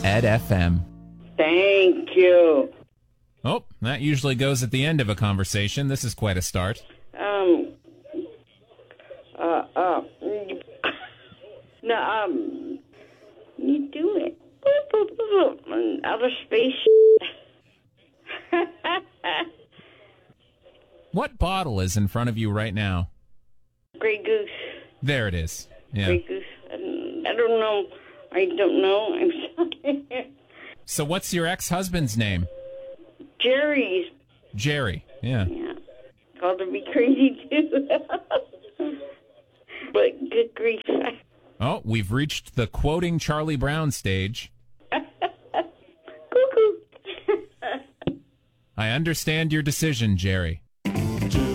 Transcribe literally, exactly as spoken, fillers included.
Ed F M. Thank you. Oh, that usually goes at the end of a conversation. This is quite a start. Um, uh, uh, no, um, you do it. Outer space. What bottle is in front of you right now? Grey Goose. There it is. Yeah. Grey Goose. I don't know. I don't know. I'm sorry. So what's your ex-husband's name? Jerry's. Jerry. Yeah. Yeah. Called to be crazy, too. But good grief. Oh, we've reached the quoting Charlie Brown stage. Cuckoo. I understand your decision, Jerry. Two